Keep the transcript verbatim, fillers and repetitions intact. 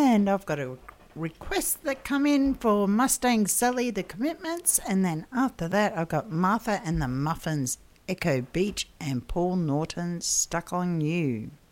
And I've got a request that come in for Mustang Sally, The Commitments, and then after that I've got Martha and the Muffins, Echo Beach, and Paul Norton, Stuck on You.